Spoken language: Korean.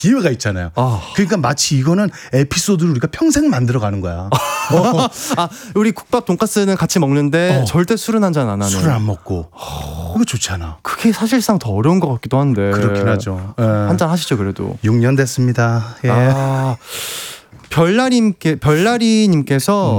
기회가 있잖아요. 그러니까 마치 이거는 에피소드를 우리가 평생 만들어가는 거야. 우리 국밥 돈가스는 같이 먹는데 절대 술은 한 잔 안 하는. 술을 안 먹고. 이거 좋잖아. 그게 사실상 더 어려운 것 같기도 한데. 그렇긴 하죠. 한 잔 하시죠 그래도. 6년 됐습니다. 예. 별나리님께서